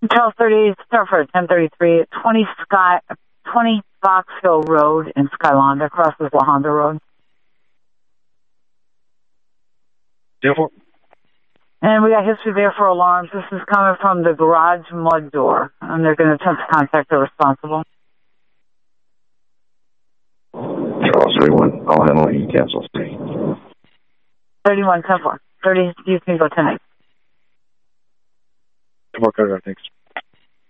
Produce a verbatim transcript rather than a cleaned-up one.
Charles thirty-eight, start for ten thirty-three, twenty Sky, twenty Fox Hill Road in Skylonda, crosses La Honda Road. Different. And we got history there for alarms. This is coming from the garage mud door, and they're going to attempt to contact the responsible. Charles thirty-one, I'll handle it. You cancel. thirty-one, ten four. thirty, you can go ten eight. Tomorrow, thanks.